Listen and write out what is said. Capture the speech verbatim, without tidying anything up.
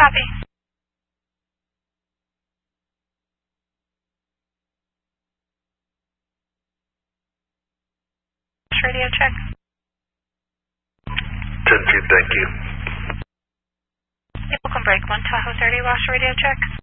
Copy. Radio check. ten feet, thank you. Welcome break one, Tahoe thirty, Wash radio check.